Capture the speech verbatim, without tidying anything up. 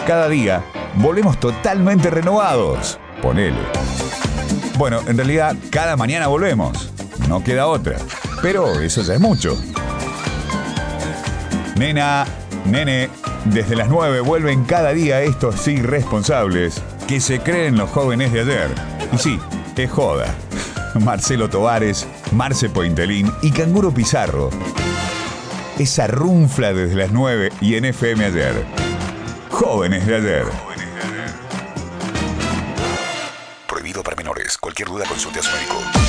cada día volvemos totalmente renovados. Ponele. Bueno, en realidad, cada mañana volvemos. No queda otra. Pero eso ya es mucho. Nena, nene, desde las nueve vuelven cada día estos irresponsables que se creen los jóvenes de ayer. Y sí, es joda. Marcelo Tovares, Marce Pointelín y Canguro Pizarro. Esa runfla desde las nueve y en F M Ayer. Jóvenes de ayer. Prohibido para menores. Cualquier duda consulte a su médico.